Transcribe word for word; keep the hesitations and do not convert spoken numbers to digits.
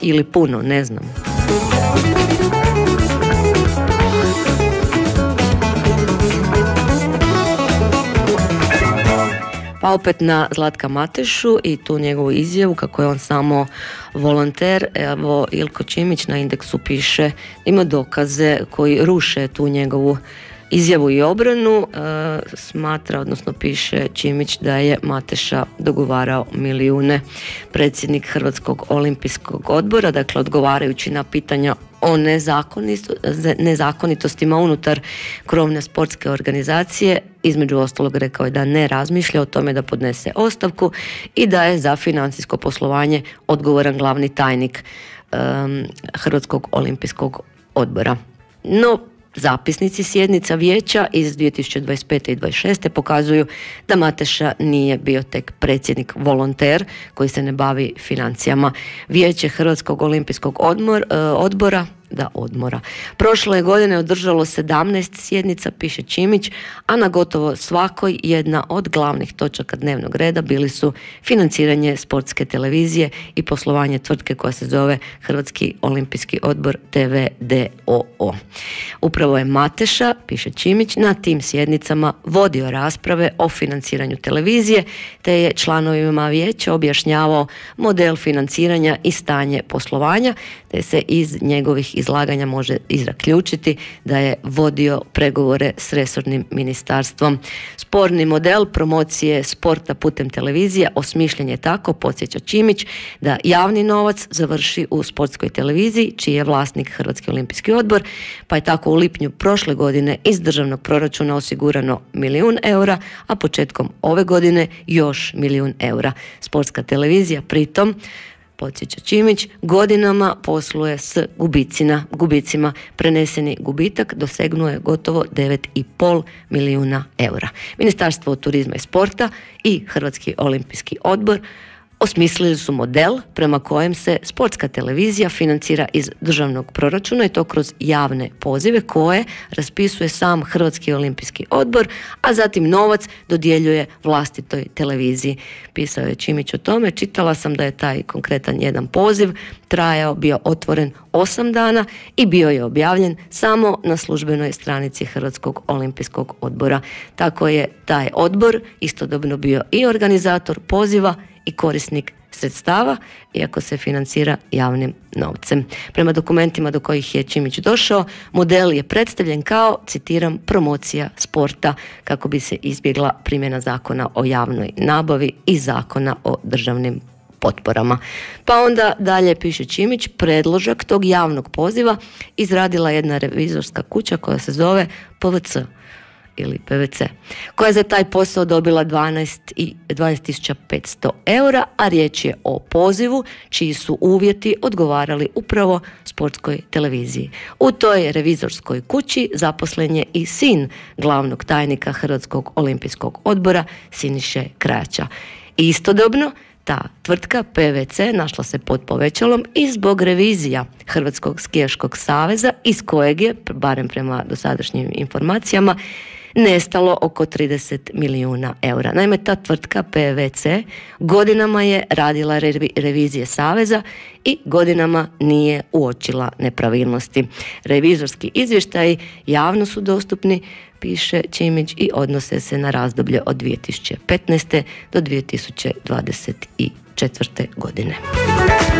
ili puno, ne znam. Pa opet na Zlatka Matešu i tu njegovu izjavu kako je on samo volonter. Evo, Ilko Čimić na Indeksu piše, ima dokaze koji ruše tu njegovu izjavu i obranu. E, smatra, odnosno piše Čimić da je Mateša dogovarao milijune. Predsjednik Hrvatskog olimpijskog odbora, dakle odgovarajući na pitanja o nezakonitostima unutar krovne sportske organizacije, između ostalog rekao je da ne razmišlja o tome da podnese ostavku i da je za financijsko poslovanje odgovoran glavni tajnik um, Hrvatskog olimpijskog odbora. No, zapisnici sjednica vijeća iz dvije tisuće dvadeset pete i dvadeset šeste pokazuju da Mateša nije bio tek predsjednik volonter koji se ne bavi financijama. Vijeće Hrvatskog olimpijskog odmor, odbora da odmora. Prošle godine održalo sedamnaest sjednica, piše Čimić, a na gotovo svakoj jedna od glavnih točaka dnevnog reda bili su financiranje sportske televizije i poslovanje tvrtke koja se zove Hrvatski olimpijski odbor T V d o o. Upravo je Mateša, piše Čimić, na tim sjednicama vodio rasprave o financiranju televizije, te je članovima vijeća objašnjavao model financiranja i stanje poslovanja, te se iz njegovih izlaganja može zaključiti da je vodio pregovore s resornim ministarstvom. Sporni model promocije sporta putem televizije osmišljen je tako, podsjeća Čimić, da javni novac završi u sportskoj televiziji, čiji je vlasnik Hrvatski olimpijski odbor, pa je tako u lipnju prošle godine iz državnog proračuna osigurano milijun eura, a početkom ove godine još milijun eura. Sportska televizija pritom, podsjeća Čimić, godinama posluje s gubicima, gubicima. Preneseni gubitak dosegnuo je gotovo devet i pol milijuna eura. Ministarstvo turizma i sporta i Hrvatski olimpijski odbor osmislili su model prema kojem se sportska televizija financira iz državnog proračuna i to kroz javne pozive koje raspisuje sam Hrvatski olimpijski odbor, a zatim novac dodjeljuje vlastitoj televiziji. Pisao je Čimić o tome, čitala sam da je taj konkretan jedan poziv trajao, bio otvoren osam dana i bio je objavljen samo na službenoj stranici Hrvatskog olimpijskog odbora. Tako je taj odbor istodobno bio i organizator poziva i korisnik sredstava, iako se financira javnim novcem. Prema dokumentima do kojih je Čimić došao, model je predstavljen kao, citiram, promocija sporta kako bi se izbjegla primjena zakona o javnoj nabavi i zakona o državnim potporama. Pa onda dalje piše Čimić, predložak tog javnog poziva izradila jedna revizorska kuća koja se zove P V C ili P V C, koja je za taj posao dobila dvanaest tisuća petsto eura, a riječ je o pozivu čiji su uvjeti odgovarali upravo sportskoj televiziji. U toj revizorskoj kući zaposlen je i sin glavnog tajnika Hrvatskog olimpijskog odbora, Siniše Krajača. I istodobno ta tvrtka P V C našla se pod povećalom i zbog revizija Hrvatskog skijaškog saveza, iz kojeg je, barem prema dosadašnjim informacijama, nestalo oko trideset milijuna eura. Naime, ta tvrtka P V C godinama je radila revi, revizije saveza i godinama nije uočila nepravilnosti. Revizorski izvještaji javno su dostupni, piše Čimić, i odnose se na razdoblje od dvije tisuće petnaeste do dvije tisuće dvadeset četvrte godine.